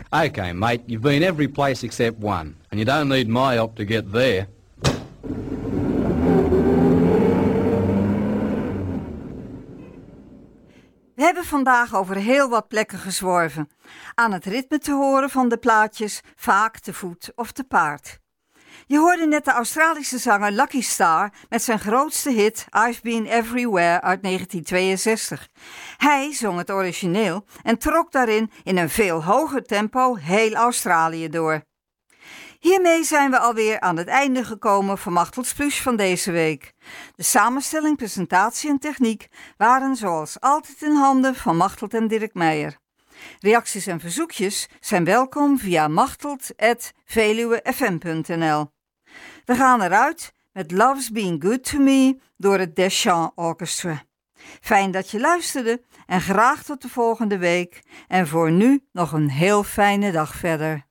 Okay, mate, you've been every place except one, and you don't need my help to get there. We hebben vandaag over heel wat plekken gezworven, aan het ritme te horen van de plaatjes, vaak te voet of te paard. Je hoorde net de Australische zanger Lucky Star met zijn grootste hit I've Been Everywhere uit 1962. Hij zong het origineel en trok daarin in een veel hoger tempo heel Australië door. Hiermee zijn we alweer aan het einde gekomen van Machtelds Plus van deze week. De samenstelling, presentatie en techniek waren zoals altijd in handen van Machteld en Dirk Meijer. Reacties en verzoekjes zijn welkom via machteld@veluwefm.nl. We gaan eruit met Love's Been Good to Me door het Deschamps Orchestra. Fijn dat je luisterde en graag tot de volgende week. En voor nu nog een heel fijne dag verder.